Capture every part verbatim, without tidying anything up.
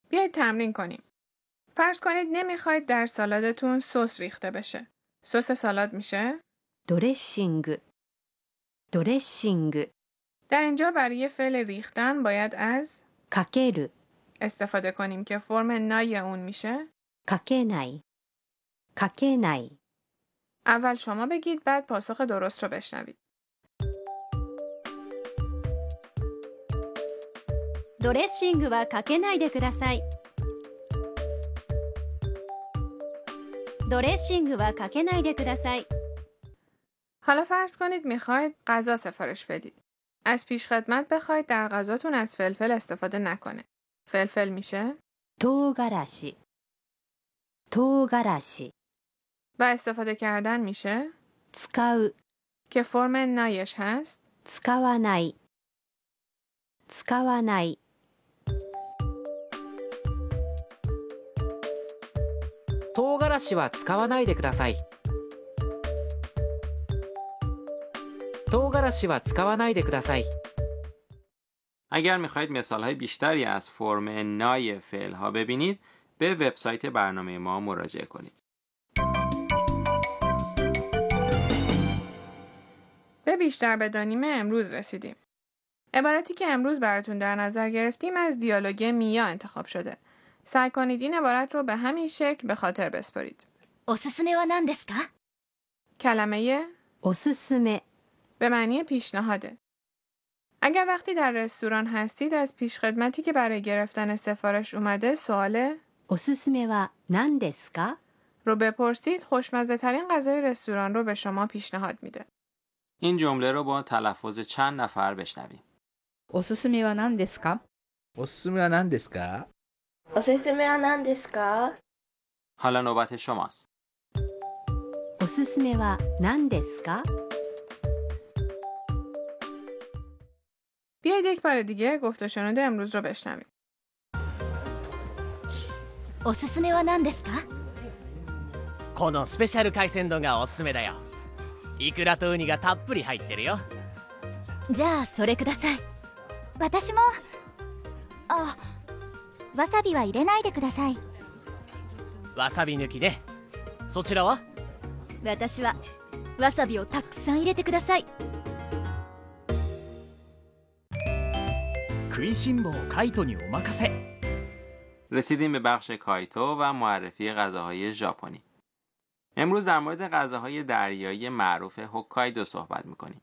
بیایید تمرین کنیم. فرض کنید نمیخواید در سالادتون سس ریخته بشه. سس سالاد میشه؟ ドレッシングドレッシング در اینجا برای فعل ریختن باید از かける استفاده کنیم که فرم نای اون میشه かけないかけない اول شما بگید بعد پاسخ درست رو بشنوید. ドレッシングはかけないでください。ドレッシングはかけないでください。 حالا فرض کنید میخواید غذا سفارش بدید. از پیشخدمت بخواید در غذاتون از فلفل استفاده نکنه. فلفل میشه 唐辛子唐辛子 و استفاده کردن میشه 使う که فرم نایش هست 使わない使わない唐辛子は使わないでください。唐辛子は使わないでください。 اگر میخواهید مثالهای بیشتری از فرم نای فعل ها ببینید به وبسایت برنامه ما مراجعه کنید. به بیشتر بدانیم امروز رسیدیم. عبارتی که امروز براتون در نظر گرفتیم از دیالوگ میا انتخاب شده. سعی کنید این عبارت رو به همین شکل به خاطر بسپارید. おすすめは何ですか？ کلمه おすすめ به معنی پیشنهاده. اگر وقتی در رستوران هستید از پیشخدمتی که برای گرفتن سفارش اومده سوال おすすめは何ですか رو بپرسید، خوشمزه ترین غذای رستوران رو به شما پیشنهاد میده. این جمله رو با تلفظ چند نفر بشنویم. おすすめは何ですか？ おすすめは何ですか？ おすすめは何ですか？ حالا نوبت شماست. おすすめは何ですか بیایید یک بار دیگه گفت و شنود امروز رو بشنویم. おすすめは何ですか？ このスペシャル海鮮丼がおすすめだよ。イクラとウニがたっぷり入ってるよ。 じゃあそれください。 私も。あ、わさびは入れないでください。 わさび抜きね。そちらは？ 私はわさびをたくさん入れてください。 食いしん坊カイトにお任せ。 رسیدیم به بخش کایتو و معرفی غذاهای ژاپنی. امروز در مورد غذاهای دریایی معروف هوکایدو صحبت می‌کنیم.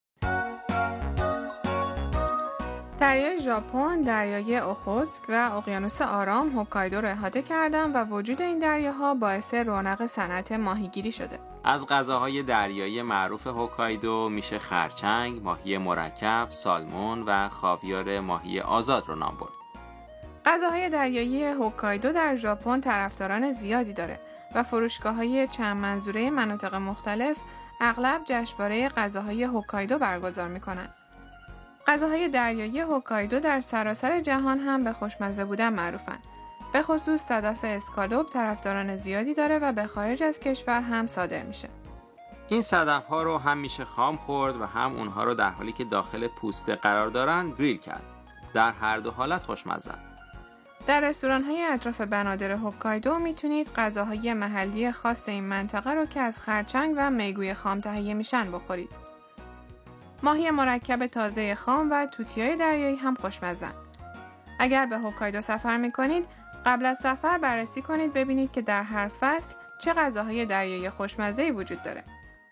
دریای ژاپن، دریای اوخوتسک و اقیانوس آرام هوکایدو را احاطه کردن و وجود این دریاها باعث رونق صنعت ماهیگیری شده. از غذاهای دریایی معروف هوکایدو میشه خرچنگ، ماهی مرکب، سالمون و خاویار ماهی آزاد رو نام برد. غذاهای دریایی هوکایدو در ژاپن طرفداران زیادی داره و فروشگاه‌های چند منظوره مناطق مختلف اغلب جشنواره غذاهای هوکایدو برگزار می‌کنن. غذاهای دریایی هوکایدو در سراسر جهان هم به خوشمزه بودن معروفن. به خصوص صدف اسکالوپ طرفداران زیادی داره و به خارج از کشور هم صادر میشه. این صدف ها رو هم میشه خام خورد و هم اونها رو در حالی که داخل پوسته قرار دارن گریل کرد. در هر دو حالت خوشمزه. در رستوران‌های اطراف بنادر هوکایدو میتونید غذاهای محلی خاص این منطقه رو که از خرچنگ و میگوی خام تهیه میشن بخورید. ماهی مرکب تازه خام و توتیای دریایی هم خوشمزن. اگر به هوکایدو سفر میکنید، قبل از سفر بررسی کنید ببینید که در هر فصل چه غذاهای دریایی خوشمزه‌ای وجود داره.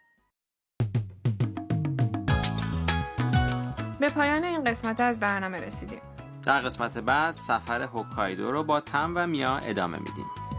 به پایان این قسمت از برنامه رسیدیم. در قسمت بعد سفر هوکایدو رو با تم و میا ادامه میدیم.